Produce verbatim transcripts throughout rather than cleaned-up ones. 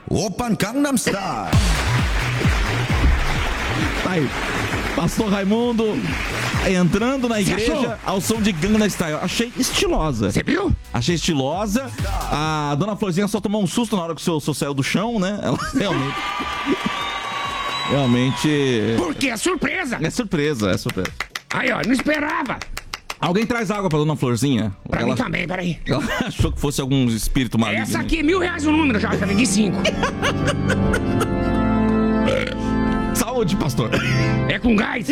Open Gangnam Style. Tá aí. Pastor Raimundo entrando na igreja ao som de Gangnam Style. Achei estilosa. Você viu? Achei estilosa. A dona Florzinha só tomou um susto na hora que o senhor, o senhor saiu do chão, né? Ela realmente... Realmente... Porque é surpresa. É surpresa, é surpresa. Aí, ó, não esperava. Alguém traz água pra dona Florzinha? Pra ela... mim também, peraí. Ela achou que fosse algum espírito maligno. Essa aqui é mil reais o número, já, já vendi cinco. Saúde, pastor. É com gás.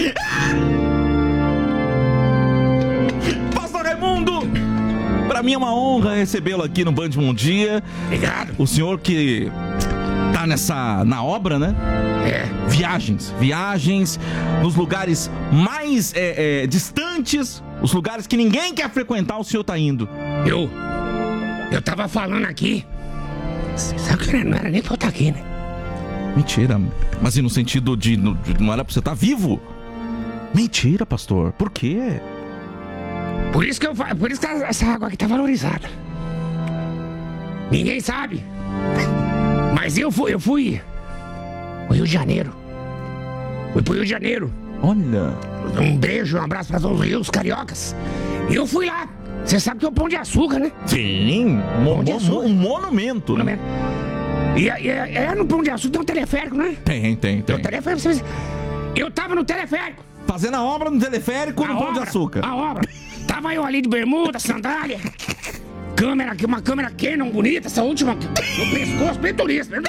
Pastor Raimundo, pra mim é uma honra recebê-lo aqui no Band Bom Dia. Obrigado. O senhor que tá nessa, na obra, né? É. Viagens, viagens nos lugares mais é, é, distantes, os lugares que ninguém quer frequentar, o senhor tá indo. Eu, eu tava falando aqui. Sabe que não era nem pra eu estar aqui, né? Mentira, mas e no sentido de, no, de não era pra você estar vivo? Mentira, pastor, por quê? Por isso que eu fa- por isso que essa água aqui tá valorizada. Ninguém sabe. Mas eu fui, eu fui pro Rio de Janeiro. Fui pro Rio de Janeiro. Olha. Um beijo, um abraço pra todos os rios cariocas. E eu fui lá. Você sabe que é o Pão de Açúcar, né? Sim, mo- Pão de mo- Açúcar. um monumento, né? Monumento. E, e, é no Pão de Açúcar tem um teleférico, né? Tem, tem, Tem tem. um teleférico. Você... Eu tava no teleférico. Fazendo a obra no teleférico A no Pão de obra, Açúcar. A obra. Tava eu ali de bermuda, sandália. Câmera aqui, uma câmera Canon bonita, essa última no pescoço, bem turista.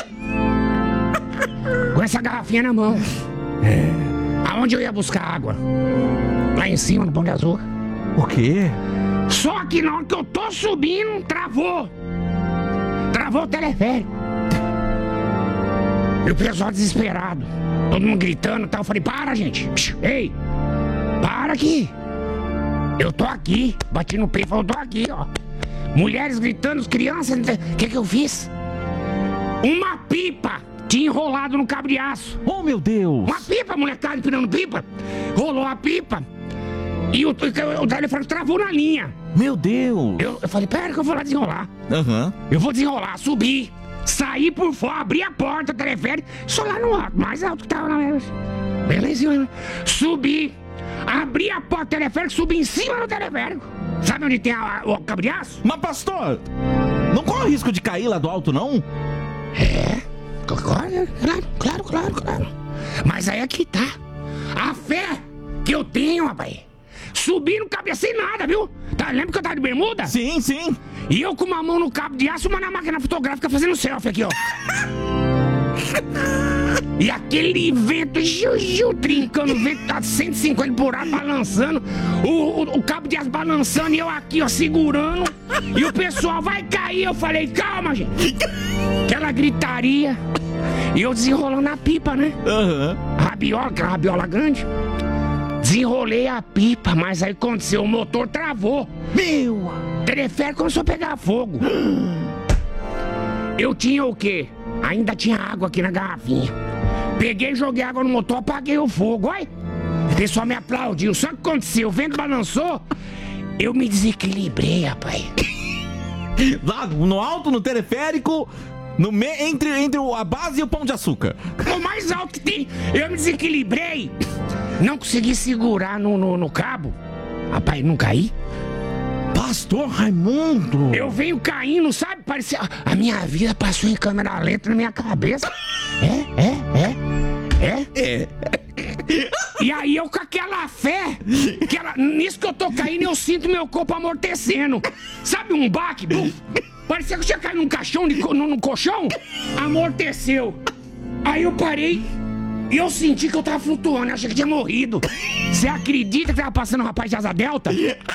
Com essa garrafinha na mão. É. Aonde eu ia buscar água? Lá em cima, no Pão de Açúcar. O quê? Só que na hora que eu tô subindo, travou. Travou o teleférico. E o pessoal desesperado. Todo mundo gritando e tal. Eu falei, para, gente. Psh, ei, para aqui. Eu tô aqui. Bati no peito e falei, eu tô aqui, ó. Mulheres gritando, crianças. O que que eu fiz? Uma pipa tinha enrolado no cabo de aço. Oh, meu Deus. Uma pipa, molecada empinando pipa. Rolou a pipa. E o, o, o telefone travou na linha. Meu Deus. Eu, eu falei, pera que eu vou lá desenrolar. Aham. Eu vou desenrolar, subir, sair por fora, abrir a porta, o teleférico, só lá no alto, mais alto que tava lá. Belezinha. Subi, abri a porta do teleférico, subi em cima do teleférico. Sabe onde tem a, a, o cabo de aço? Mas, pastor, não corre o risco de cair lá do alto, não? É, claro, claro, claro, claro, claro. Mas aí aqui tá. A fé que eu tenho, rapaz. Subi no cabo sem nada, viu? Tá, lembra que eu tava de bermuda? Sim, sim. E eu com uma mão no cabo de aço e uma na máquina fotográfica fazendo selfie aqui, ó. E aquele vento, jiu-jiu, trincando, o vento tá cento e cinquenta por hora, balançando. O, o, o cabo de aço balançando e eu aqui, ó, segurando. E o pessoal vai cair. Eu falei, calma, gente. Aquela gritaria. E eu desenrolando a pipa, né? Aham. Rabiola, aquela rabiola grande. Desenrolei a pipa, mas aí aconteceu, o motor travou. Meu. O teleférico começou a pegar fogo. Eu tinha o quê? Ainda tinha água aqui na garrafinha. Peguei, joguei água no motor, apaguei o fogo. Olha, o pessoal me aplaudiu. Só que aconteceu, o vento balançou, eu me desequilibrei, rapaz. Lá no alto, no teleférico, no me... entre, entre a base e o Pão de Açúcar. O mais alto que tem. Eu me desequilibrei. Não consegui segurar no, no, no cabo. Rapaz, não caí. Pastor Raimundo. Eu venho caindo, sabe? Parecia... A minha vida passou em câmera lenta na minha cabeça. É, é, é. É? É. E aí eu com aquela fé, que ela, nisso que eu tô caindo, eu sinto meu corpo amortecendo. Sabe um baque? Bum, parecia que eu tinha caído num caixão, de, no, no colchão. Amorteceu. Aí eu parei e eu senti que eu tava flutuando, eu achei que tinha morrido. Você acredita que tava passando um rapaz de asa delta?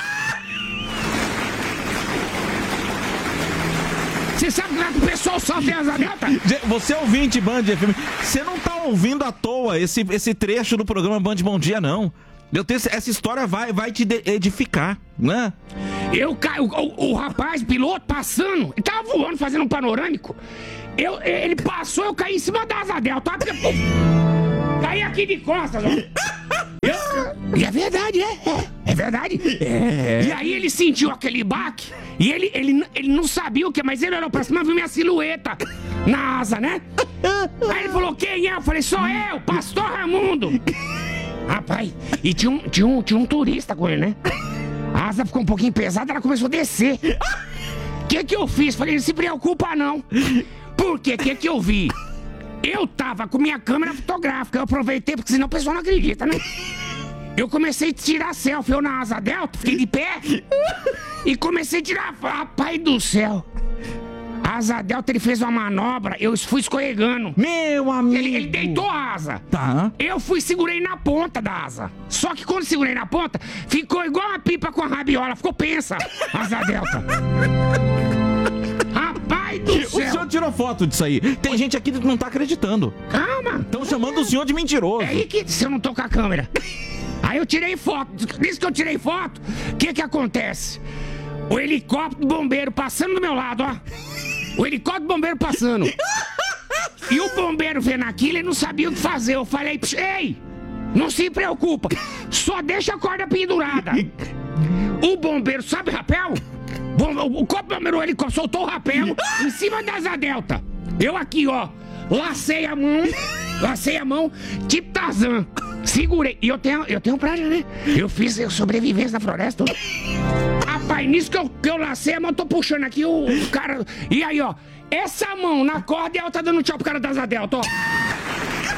Você sabe que o pessoal sofre asa delta? Você é ouvinte Band F M, você não tá ouvindo à toa esse, esse trecho do programa Band Bom Dia, não. Eu tenho, essa história vai, vai te edificar, né? Eu caio, o, o rapaz, piloto, passando, ele tava voando, fazendo um panorâmico. Eu, ele passou, eu caí em cima da asa delta. Caí aqui de costas, ó. Eu, e é verdade, é, é. É verdade? É. E aí ele sentiu aquele baque e ele, ele, ele não sabia o que, mas ele olhou pra cima e viu minha silhueta na asa, né? Aí ele falou, quem é? Eu falei, sou eu, Pastor Raimundo. Rapaz, e tinha um, tinha, um, tinha um turista com ele, né? A asa ficou um pouquinho pesada, ela começou a descer. O que que eu fiz? Falei, não se preocupa não. Por quê? O que que eu vi? Eu tava com minha câmera fotográfica, eu aproveitei, porque senão o pessoal não acredita, né? Eu comecei a tirar selfie, eu na asa delta, fiquei de pé e comecei a tirar. Rapaz do céu! A asa delta, ele fez uma manobra, eu fui escorregando. Meu amigo! Ele, ele deitou a asa. Tá. Eu fui, segurei na ponta da asa. Só que quando segurei na ponta, ficou igual uma pipa com a rabiola, ficou pensa, a asa delta. Rapaz do O céu! senhor tirou foto disso aí. Tem gente aqui que não tá acreditando. Calma! Estão chamando o senhor de mentiroso. É aí que se eu não tô com a câmera. Aí eu tirei foto. Nisso que eu tirei foto, o que que acontece? O helicóptero do bombeiro passando do meu lado, ó. O helicóptero do bombeiro passando. E o bombeiro vendo aquilo, ele não sabia o que fazer. Eu falei, ei, não se preocupa, só deixa a corda pendurada. O bombeiro, sabe rapel? O, o copo bombeiro, o helicóptero soltou o rapel em cima da asa delta. Eu aqui, ó, lacei a mão, lacei a mão, tipo Tarzan. Segurei. E eu tenho, eu tenho prática, né? Eu fiz eu sobrevivência na floresta. Rapaz, nisso que eu, que eu lacei a mão, tô puxando aqui o, o cara. E aí, ó, essa mão na corda e ela tá dando tchau pro cara da asa delta, ó.